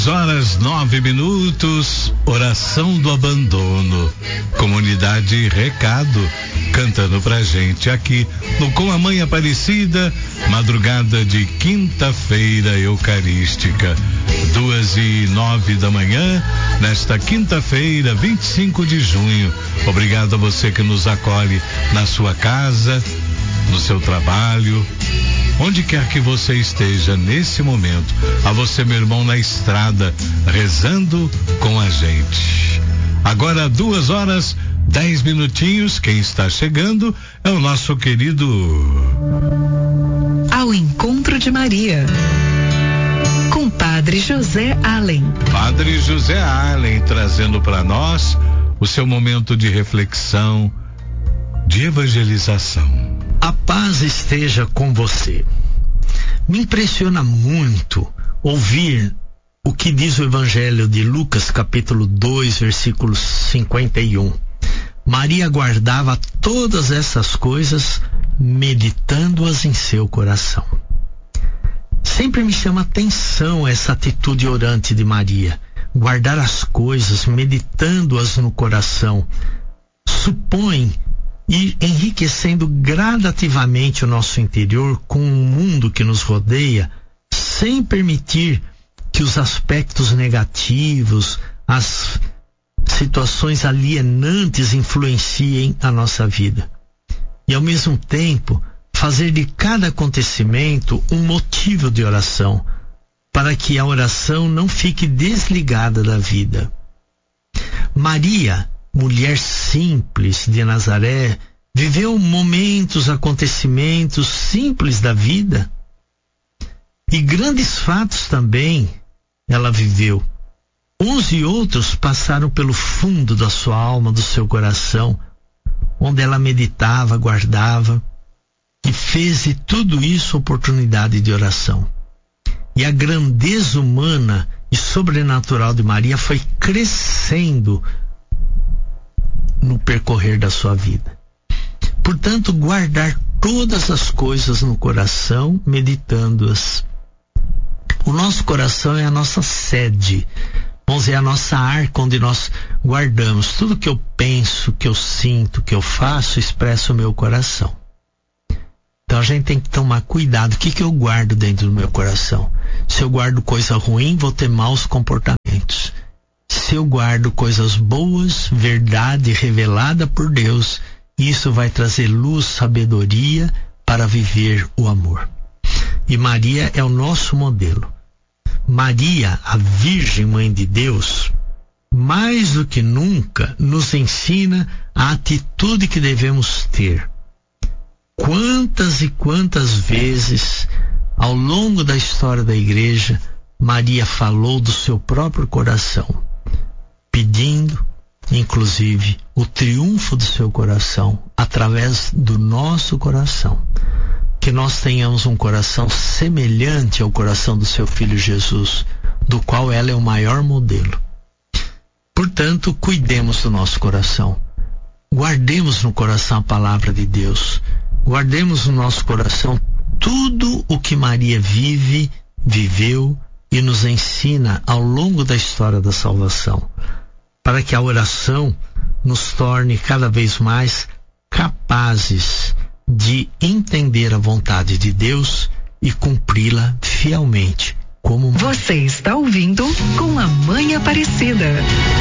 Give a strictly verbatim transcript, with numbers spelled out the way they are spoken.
Duas horas, nove minutos, oração do abandono. Comunidade Recado, cantando pra gente aqui no Com a Mãe Aparecida, madrugada de quinta-feira eucarística. Duas e nove da manhã, nesta quinta-feira, vinte e cinco de junho. Obrigado a você que nos acolhe na sua casa, no seu trabalho, onde quer que você esteja nesse momento. A você, meu irmão, na estrada, rezando com a gente. Agora, duas horas, dez minutinhos. Quem está chegando é o nosso querido Ao Encontro de Maria, com Padre José Allen. Padre José Allen trazendo para nós o seu momento de reflexão, de evangelização. A paz esteja com você. Me impressiona muito ouvir o que diz o Evangelho de Lucas, capítulo dois, versículo cinquenta e um. Maria guardava todas essas coisas, meditando-as em seu coração. Sempre me chama atenção essa atitude orante de Maria. Guardar as coisas, meditando-as no coração, supõe ir enriquecendo gradativamente o nosso interior com o mundo que nos rodeia, sem permitir que os aspectos negativos, as situações alienantes influenciem a nossa vida. E ao mesmo tempo, fazer de cada acontecimento um motivo de oração, para que a oração não fique desligada da vida. Maria, mulher simples de Nazaré, viveu momentos, acontecimentos simples da vida, e grandes fatos também ela viveu. Uns e outros passaram pelo fundo da sua alma, do seu coração, onde ela meditava, guardava, e fez de tudo isso oportunidade de oração. E a grandeza humana e sobrenatural de Maria foi crescendo no percorrer da sua vida. Portanto, guardar todas as coisas no coração, meditando-as. O nosso coração é a nossa sede, vamos dizer, a nossa arca onde nós guardamos. Tudo que eu penso, que eu sinto, que eu faço, expressa o meu coração. Então a gente tem que tomar cuidado. O que que eu guardo dentro do meu coração? Se eu guardo coisa ruim, vou ter maus comportamentos. Se eu guardo coisas boas, verdade revelada por Deus, isso vai trazer luz, sabedoria para viver o amor. E Maria é o nosso modelo. Maria, a Virgem Mãe de Deus, mais do que nunca nos ensina a atitude que devemos ter. Quantas e quantas vezes, ao longo da história da igreja, Maria falou do seu próprio coração, pedindo, inclusive, o triunfo do seu coração através do nosso coração. Que nós tenhamos um coração semelhante ao coração do seu Filho Jesus, do qual ela é o maior modelo. Portanto, cuidemos do nosso coração. Guardemos no coração a palavra de Deus. Guardemos no nosso coração tudo o que Maria vive, viveu e nos ensina ao longo da história da salvação, para que a oração nos torne cada vez mais capazes de entender a vontade de Deus e cumpri-la fielmente. Como você está ouvindo Com a Mãe Aparecida.